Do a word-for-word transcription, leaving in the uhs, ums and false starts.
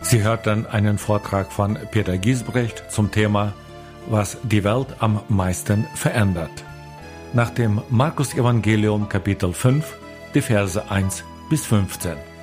Sie hörten einen Vortrag von Peter Giesbrecht zum Thema Was die Welt am meisten verändert. Nach dem Markus-Evangelium Kapitel fünf, die Verse eins bis fünfzehn.